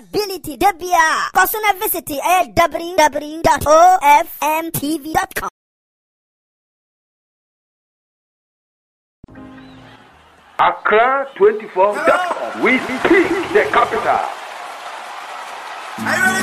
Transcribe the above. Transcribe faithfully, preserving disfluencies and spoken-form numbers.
availability. Debia. Kosuna visit at w w w dot o f m t v dot com. Accra twenty-four dot com. We speak the capital.